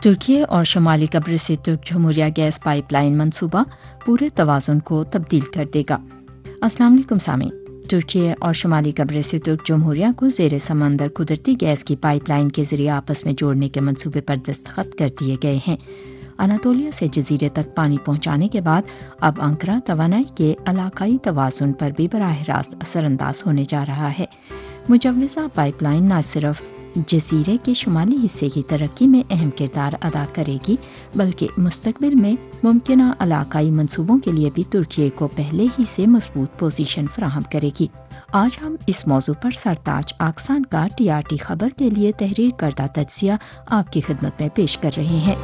तुर्की और शुमाली कब्र से तुर्क जमहूरिया गैस पाइपलाइन मंसूबा पूरे तवाज़ुन को तब्दील कर देगा। अस्सलाम वालेकुम सामीन। तुर्की और शुमाली कब्र से तुर्क जमहूरिया को ज़ेरे समंदर कुदरती गैस की पाइपलाइन के ज़रिए आपस में जोड़ने के मंसूबे पर दस्तखत कर दिए गए हैं। अनातोलिया से जजीरे तक पानी पहुंचाने के बाद अब अंकरा तवानाई के इलाकाई तवाज़ुन पर भी बराह रास्त असरअंदाज होने जा रहा है। मुजव्वज़ा पाइपलाइन न सिर्फ जजीरे के शुमाली हिस्से की तरक्की में अहम किरदार अदा करेगी, बल्कि मुस्तकबिल में मुमकिना इलाकाई मंसूबों के लिए भी तुर्की को पहले ही से मजबूत पोजीशन फराहम करेगी। आज हम इस मौजू पर सरताज आकसान का TRT खबर के लिए तहरीर करदा तज्जिया आपकी खिदमत में पेश कर रहे हैं।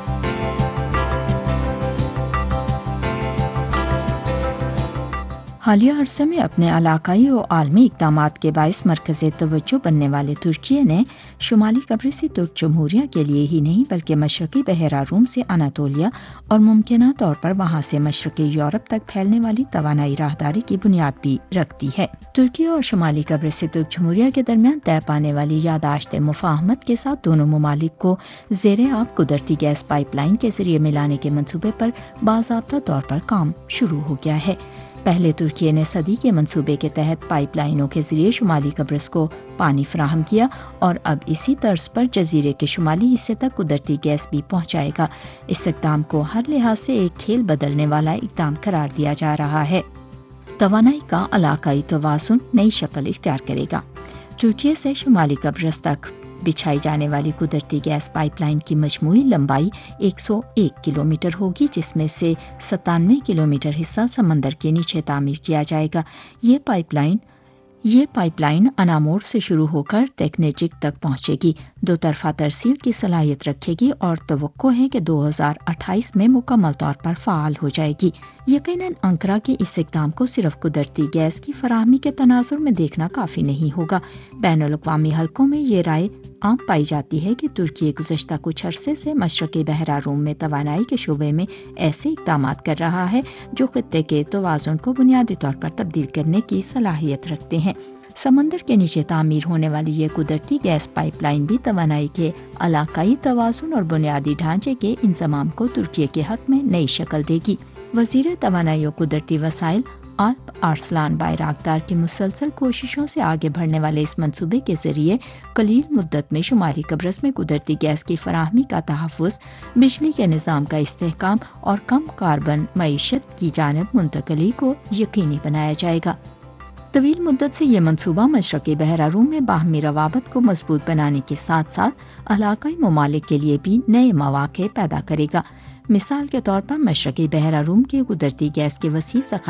हालिया अरसे में अपने इलाकाई और आलमी इक़दामात के बाइस मरकज़ तवज्जो बनने वाले तुर्की ने शुमाली कब्र से तुर्क जमहूरिया के लिए ही नहीं बल्कि मशरक़ी बहरा रूम से अनातोलिया और मुमकिना तौर पर वहाँ से मशरक़ी यूरोप तक फैलने वाली तवानाई राहदारी की बुनियाद भी रखती है। तुर्की और शुमाली कब्र से तुर्क जमहूरिया के दरमियान तय पाने वाली यादाश्त मुफाहमत के साथ दोनों ममालिक को ज़ेरे आब कुदरती गैस पाइपलाइन के जरिए मिलाने के मंसूबे पर बाज़ाब्ता तौर पर काम शुरू हो गया है। पहले तुर्की ने सदी के मंसूबे के तहत पाइपलाइनों के जरिए शुमाली कब्रस को पानी फराहम किया और अब इसी तर्ज पर जजीरे के शुमाली हिस्से तक कुदरती गैस भी पहुंचाएगा। इस इक़दाम को हर लिहाज से एक खेल बदलने वाला इक़दाम करार दिया जा रहा है। तवानाई का इलाकाई तवाज़ुन नई शक्ल इख्तियार करेगा। तुर्की से शुमाली कब्रस तक बिछाई जाने वाली कुदरती गैस पाइपलाइन की मजमूई लंबाई 101 किलोमीटर होगी, जिसमें से 97 किलोमीटर हिस्सा समंदर के नीचे तामीर किया जाएगा। ये पाइपलाइन अनामोर से शुरू होकर तेक्नेजिक तक पहुंचेगी, दो तरफा तरसील की सलाहियत रखेगी और तवक्को है कि 2028 में मुकम्मल तौर पर फ़ाल हो जाएगी। यकीनन अंकरा के इस इक़दाम को सिर्फ कुदरती गैस की फराहमी के तनाजुर में देखना काफ़ी नहीं होगा। बैनुल-अक़वामी हलकों में ये राय आम पाई जाती है कि तुर्की गुज़श्ता कुछ अरसे से मशरक़ी बहरा रूम में तवानाई के शोबे में ऐसे इक़दामात कर रहा है जो खित्ते के तवाज़ुन को बुनियादी तौर पर तब्दील करने की सलाहियत रखते हैं। समंदर के नीचे तामीर होने वाली ये कुदरती गैस पाइपलाइन भी तवानाई के इलाकाई तवाज़ुन और बुनियादी ढांचे के इंतज़ाम को तुर्की के हक में नई शक्ल देगी। वज़ीर तवानाई और कुदरती वसाइल आल्प आर्सलान बायरागदार की मुसलसल कोशिशों से आगे बढ़ने वाले इस मंसूबे के जरिए कलील मुद्दत में शुमाली कब्रस में कुदरती गैस की फराहमी का तहफ़्फ़ुज़, बिजली के निज़ाम का इस्तेहकाम और कम कार्बन मईशत की जानिब मुंतकली को यकीनी बनाया जाएगा। तवील मुद्दत से ये मंसूबा मशरक़ी बहरा रूम में बाहमी रवाबत को मजबूत बनाने के साथ साथ इलाकाई ममालिक के लिए भी नए मौक़े पैदा करेगा। मिसाल के तौर पर मशरक़ी बहरा रूम के कुदरती गैस के वसी